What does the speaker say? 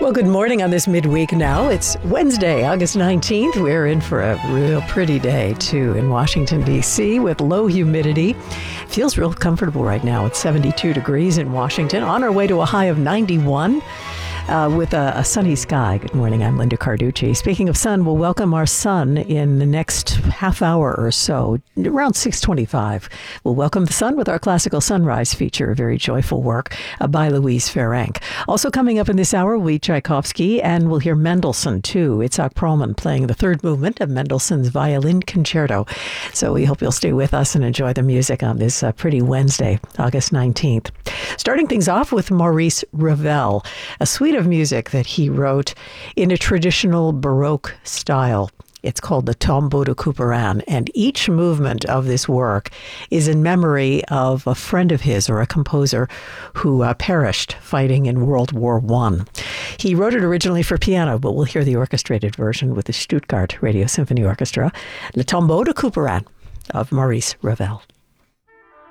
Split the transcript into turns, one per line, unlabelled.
Well, good morning on this midweek now. It's Wednesday, August 19th. We're in for a real pretty day, too, in Washington, D.C. with low humidity. Feels real comfortable right now. It's 72 degrees in Washington, on our way to a high of 91. With a sunny sky. Good morning, I'm Linda Carducci. Speaking of sun, we'll welcome our sun in the next half hour or so, around 6:25. We'll welcome the sun with our classical sunrise feature, a very joyful work by Louise Ferenc. Also coming up in this hour will be Tchaikovsky, and we'll hear Mendelssohn, too. Itzhak Perlman playing the third movement of Mendelssohn's Violin Concerto. So we hope you'll stay with us and enjoy the music on this pretty Wednesday, August 19th. Starting things off with Maurice Ravel, a suite of music that he wrote in a traditional Baroque style. It's called the Tombeau de Couperin, and each movement of this work is in memory of a friend of his, or a composer, who perished fighting in World War I. He wrote it originally for piano, but we'll hear the orchestrated version with the Stuttgart Radio Symphony Orchestra, Le Tombeau de Couperin of Maurice Ravel.